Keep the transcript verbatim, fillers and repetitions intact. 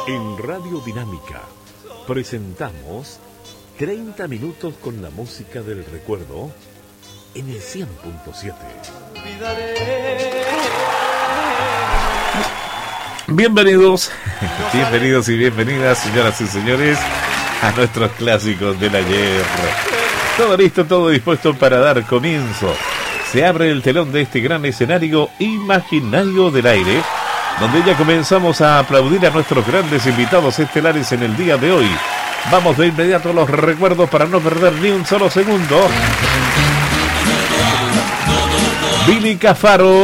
En Radio Dinámica presentamos treinta minutos con la música del recuerdo en el cien punto siete. Bienvenidos, bienvenidos y bienvenidas, señoras y señores, a nuestros clásicos del ayer. Todo listo, todo dispuesto para dar comienzo. Se abre el telón de este gran escenario imaginario del aire, donde ya comenzamos a aplaudir a nuestros grandes invitados estelares en el día de hoy. Vamos de inmediato a los recuerdos para no perder ni un solo segundo. Billy Cafaro.